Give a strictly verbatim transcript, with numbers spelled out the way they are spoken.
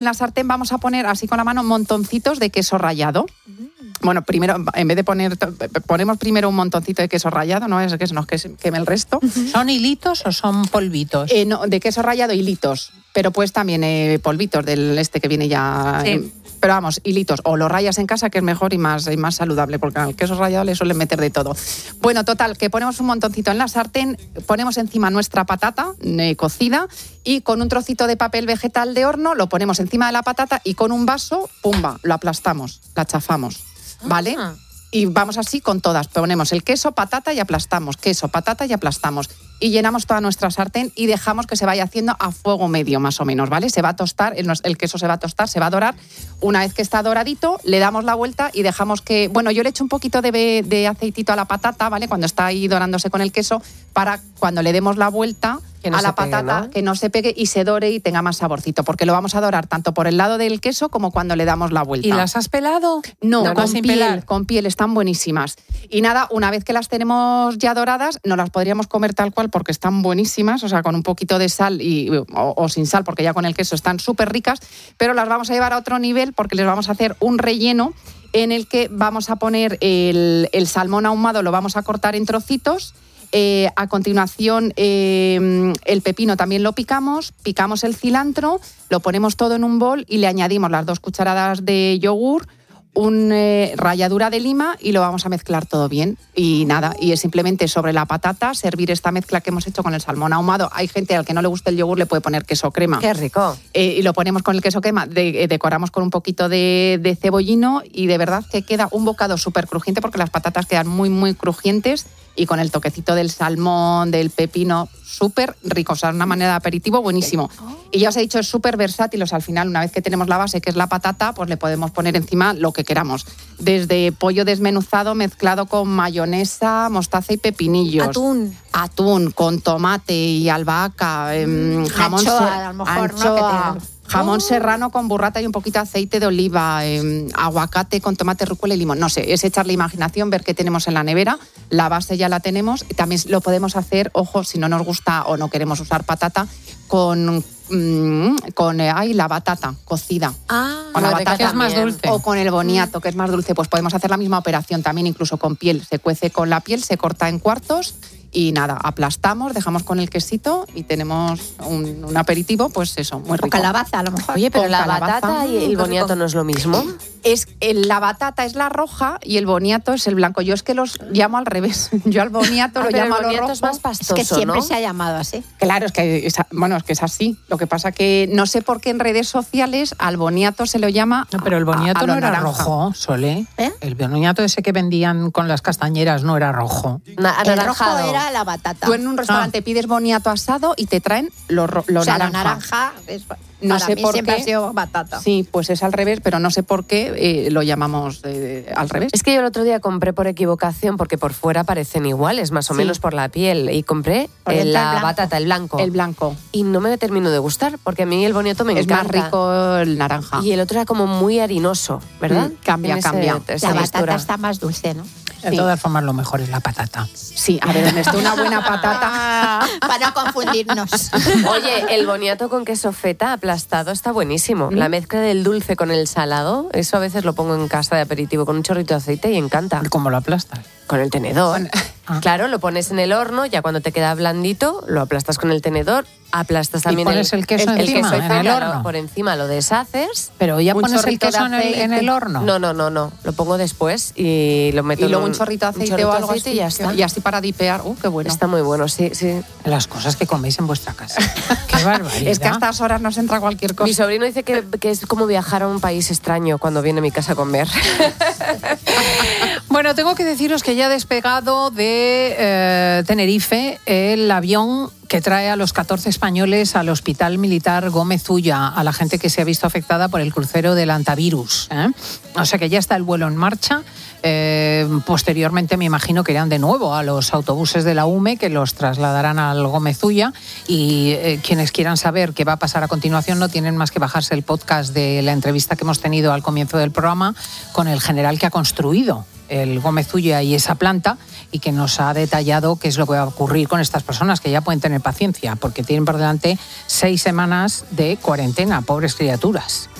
En la sartén vamos a poner así con la mano montoncitos de queso rallado. Bueno, primero, en vez de poner, ponemos primero un montoncito de queso rallado, no es que se nos queme el resto. ¿Son hilitos o son polvitos? Eh, no, de queso rallado, hilitos. Pero pues también eh, polvitos del este que viene ya. Sí. Eh, pero vamos, hilitos. O lo rayas en casa, que es mejor y más, y más saludable, porque al queso rallado le suelen meter de todo. Bueno, total, que ponemos un montoncito en la sartén, ponemos encima nuestra patata eh, cocida y con un trocito de papel vegetal de horno lo ponemos encima de la patata y con un vaso, pumba, lo aplastamos, la chafamos. ¿Vale? Ah. Y vamos así con todas. Ponemos el queso, patata y aplastamos. Queso, patata y aplastamos. Y llenamos toda nuestra sartén y dejamos que se vaya haciendo a fuego medio, más o menos, ¿vale? Se va a tostar, el, el queso se va a tostar, se va a dorar. Una vez que está doradito, le damos la vuelta y dejamos que... Bueno, yo le echo un poquito de, de aceitito a la patata, ¿vale? Cuando está ahí dorándose con el queso, para cuando le demos la vuelta... No a la pegue, patata, ¿no? que no se pegue y se dore y tenga más saborcito, porque lo vamos a dorar tanto por el lado del queso como cuando le damos la vuelta. ¿Y las has pelado? No, no con sin piel, pelar. con piel, están buenísimas. Y nada, una vez que las tenemos ya doradas, no las podríamos comer tal cual porque están buenísimas, o sea, con un poquito de sal y, o, o sin sal, porque ya con el queso están súper ricas, pero las vamos a llevar a otro nivel porque les vamos a hacer un relleno en el que vamos a poner el, el salmón ahumado, lo vamos a cortar en trocitos. Eh, a continuación, eh, el pepino también lo picamos, picamos el cilantro, lo ponemos todo en un bol y le añadimos las dos cucharadas de yogur, una eh, ralladura de lima y lo vamos a mezclar todo bien. Y nada, y es simplemente sobre la patata servir esta mezcla que hemos hecho con el salmón ahumado. Hay gente al que no le gusta el yogur, le puede poner queso crema. Qué rico. Eh, y lo ponemos con el queso crema, de, eh, decoramos con un poquito de, de cebollino y de verdad que queda un bocado súper crujiente porque las patatas quedan muy, muy crujientes y con el toquecito del salmón, del pepino, súper rico. O sea, una manera de aperitivo buenísimo. Y ya os he dicho, es súper versátil. O sea, al final, una vez que tenemos la base, que es la patata, pues le podemos poner encima lo que queramos. Desde pollo desmenuzado mezclado con mayonesa, mostaza y pepinillos. Atún. Atún con tomate y albahaca, eh, jamón, Anchoa, ser- a lo mejor, ¿no? anchoa, Que te- jamón Oh. serrano con burrata y un poquito de aceite de oliva, eh, aguacate con tomate, rúcula y limón. No sé, es echarle imaginación, ver qué tenemos en la nevera. La base ya la tenemos. También lo podemos hacer, ojo, si no nos gusta o no queremos usar patata, con, mm, con eh, ay, la batata cocida. Ah, Con la muy rica batata que es más también. dulce. o con el boniato, que es más dulce, pues podemos hacer la misma operación también, incluso con piel. Se cuece con la piel, se corta en cuartos y nada, aplastamos, dejamos con el quesito y tenemos un, un aperitivo, pues eso, muy o rico. calabaza a lo mejor. Oye, pero Con la calabaza. batata y el Qué boniato rico. no es lo mismo. Es, el- la batata es la roja y el boniato es el blanco. Yo es que los llamo al revés. Yo al boniato Ah, lo pero llamo el a lo boniato rojo. es más Es pastoso, que siempre ¿no? se ha llamado así. Claro, es que es, bueno, es que es así. Lo que pasa que no sé por qué en redes sociales al boniato se lo llama. No, pero el a- boniato a lo no era naranja. rojo, Sole. ¿Eh? El boniato ese que vendían con las castañeras no era rojo. Na- El rojo anaranjado. era la batata. Tú en un restaurante pides boniato asado y te traen lo, ro- lo o sea, naranja. la naranja es, No para sé mí por siempre qué. ha sido batata. Sí, pues es al revés, pero no sé por qué eh, lo llamamos eh, al revés. Es que yo el otro día compré por equivocación, porque por fuera parecen iguales, más o Sí. menos por la piel, y compré Por eh, dentro el la blanco. batata, el blanco. El blanco. Y no me terminó de gustar, porque a mí el boniato me Es más encanta. rico el naranja. Y el otro era como muy harinoso, ¿verdad? Mm, cambia, Tiene ese- cambia. esa La textura. batata está más dulce, ¿no? De Sí. todas formas, lo mejor es la patata. Sí, a ver, donde esté una buena patata. Para no confundirnos. Oye, el boniato con queso feta aplastado está buenísimo. La mezcla del dulce con el salado, eso a veces lo pongo en casa de aperitivo con un chorrito de aceite y encanta. ¿Cómo lo aplastas? Con el tenedor. Ah. Claro, lo pones en el horno, ya cuando te queda blandito, lo aplastas con el tenedor, aplastas también pones el queso encima, queso en el feta, horno. lo- por encima lo deshaces. Pero ya Un pones el chorrito de queso en el, en aceite. el horno. No, no, no, no. Lo pongo después y lo meto Y luego en un chorrito de aceite chorrito o de algo aceite así. y ya está. Y así para dipear. Uh, qué bueno. Está muy bueno, sí, sí. Las cosas que coméis en vuestra casa. Qué barbaridad. Es que a estas horas nos entra cualquier cosa. Mi sobrino dice que, que es como viajar a un país extraño cuando viene a mi casa a comer. Bueno, tengo que deciros que ya ha despegado de eh, Tenerife el avión que trae a los catorce españoles al Hospital Militar Gómez Ulla, a la gente que se ha visto afectada por el crucero del Antavirus. ¿eh? O sea que ya está el vuelo en marcha. Eh, posteriormente me imagino que irán de nuevo a los autobuses de la U M E que los trasladarán al Gómez Ulla y eh, quienes quieran saber qué va a pasar a continuación no tienen más que bajarse el podcast de la entrevista que hemos tenido al comienzo del programa con el general que ha construido el Gómez Ulla y esa planta, y que nos ha detallado qué es lo que va a ocurrir con estas personas, que ya pueden tener paciencia, porque tienen por delante seis semanas de cuarentena, pobres criaturas.